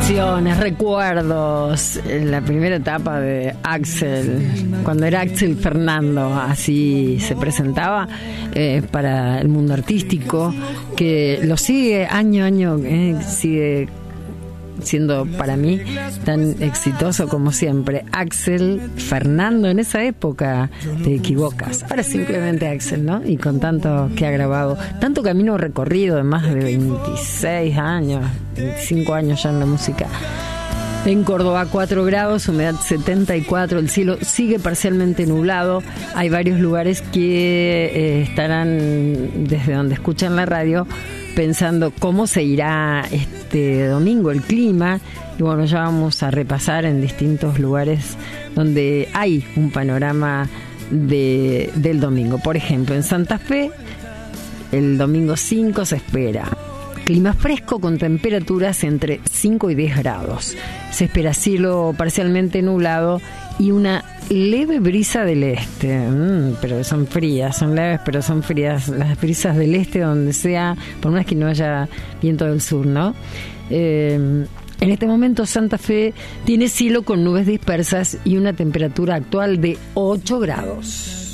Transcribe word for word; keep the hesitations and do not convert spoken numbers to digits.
Canciones, recuerdos, la primera etapa de Axel, cuando era Axel Fernando, así se presentaba eh, para el mundo artístico, que lo sigue año a año, eh, sigue siendo para mí tan exitoso como siempre. Axel Fernando, en esa época te equivocas, ahora simplemente Axel, ¿no? Y con tanto que ha grabado, tanto camino recorrido de más de veintiséis años, veinticinco años ya en la música. En Córdoba, cuatro grados, humedad setenta y cuatro, el cielo sigue parcialmente nublado. Hay varios lugares que eh, estarán desde donde escuchan la radio pensando cómo se irá este domingo el clima. Y bueno, ya vamos a repasar en distintos lugares donde hay un panorama de, del domingo. Por ejemplo, en Santa Fe, el domingo cinco se espera clima fresco con temperaturas entre cinco y diez grados. Se espera cielo parcialmente nublado y una leve brisa del este. Mm, pero son frías, son leves, pero son frías. Las brisas del este, donde sea, por más que no haya viento del sur, ¿no? Eh, en este momento Santa Fe tiene cielo con nubes dispersas y una temperatura actual de ocho grados.